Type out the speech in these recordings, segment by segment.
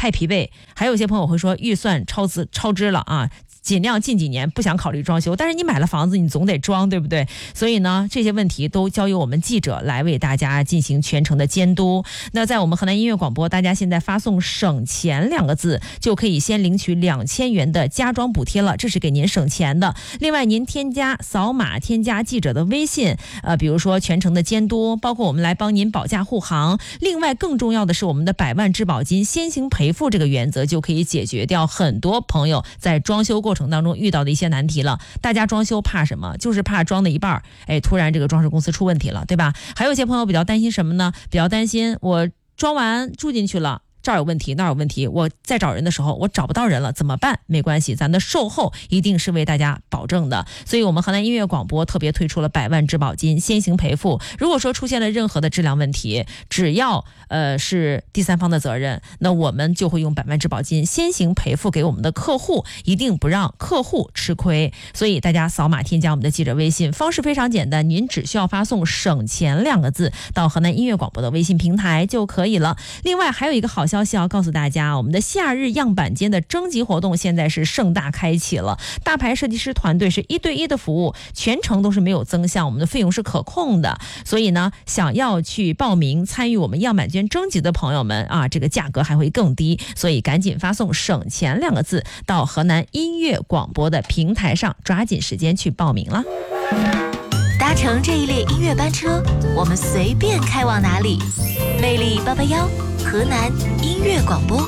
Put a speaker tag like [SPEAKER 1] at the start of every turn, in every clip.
[SPEAKER 1] 太疲惫，还有些朋友会说预算超支了啊，尽量近几年不想考虑装修，但是你买了房子你总得装，对不对？所以呢，这些问题都交由我们记者来为大家进行全程的监督。那在我们河南音乐广播，大家现在发送省钱2个字就可以先领取2000元的家装补贴了，这是给您省钱的。另外您扫码添加记者的微信，比如说全程的监督，包括我们来帮您保驾护航。另外更重要的是我们的100万质保金先行赔付这个原则，就可以解决掉很多朋友在装修过程当中遇到的一些难题了。大家装修怕什么？就是怕装的一半，突然这个装饰公司出问题了，对吧？还有一些朋友比较担心什么呢？比较担心我装完住进去了，这儿有问题那儿有问题，我再找人的时候我找不到人了怎么办？没关系，咱的售后一定是为大家保证的。所以我们河南音乐广播特别推出了100万质保金先行赔付，如果说出现了任何的质量问题，只要是第三方的责任，那我们就会用100万质保金先行赔付给我们的客户，一定不让客户吃亏。所以大家扫码添加我们的记者微信，方式非常简单，您只需要发送省钱2个字到河南音乐广播的微信平台就可以了。另外还有一个好消息要告诉大家，我们的夏日样板间的征集活动现在是盛大开启了，大牌设计师团队是1对1的服务，全程都是没有增项，我们的费用是可控的。所以呢，想要去报名参与我们样板间征集的朋友们啊，这个价格还会更低，所以赶紧发送省钱2个字到河南音乐广播的平台上，抓紧时间去报名了。
[SPEAKER 2] 搭乘这一列音乐班车，我们随便开往哪里。魅力881，河南音乐广播。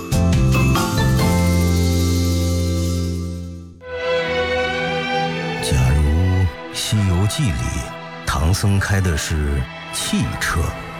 [SPEAKER 3] 假如《西游记》里唐僧开的是汽车，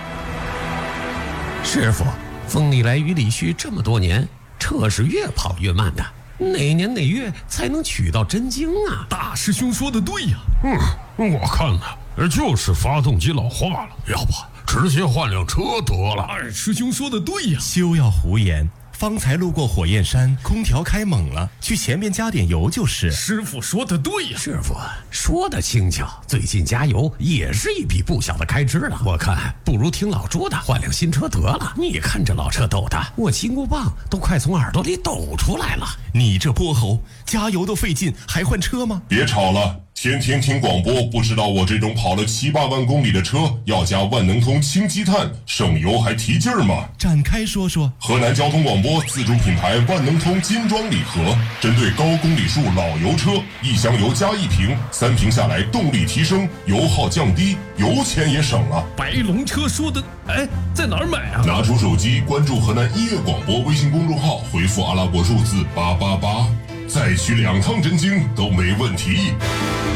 [SPEAKER 4] 师傅，风里来雨里去这么多年，车是越跑越慢的，哪年哪月才能取到真经啊？
[SPEAKER 5] 大师兄说的对呀。我看呢，就是发动机老化了，要不直接换辆车得了。二师兄说的对呀。
[SPEAKER 6] 休要胡言，方才路过火焰山，空调开猛了，去前面加点油就是。
[SPEAKER 5] 师傅说的对呀。
[SPEAKER 4] 师傅说的轻巧，最近加油也是一笔不小的开支了。我看不如听老朱的，换辆新车得了。你看这老车抖的，我金箍棒都快从耳朵里抖出来了。
[SPEAKER 6] 你这泼猴，加油都费劲，还换车吗？
[SPEAKER 7] 别吵了，天天听广播，不知道我这种跑了7、8万公里的车要加万能通氢积碳，省油还提劲儿吗？
[SPEAKER 6] 展开说说。
[SPEAKER 7] 河南交通广播自主品牌万能通金装礼盒，针对高公里数老油车，1箱油加1瓶，3瓶下来动力提升，油耗降低，油钱也省了。
[SPEAKER 5] 白龙车说的，在哪儿买啊？
[SPEAKER 7] 拿出手机关注河南音乐广播微信公众号，回复阿拉伯数字888，再取2趟真经都没问题。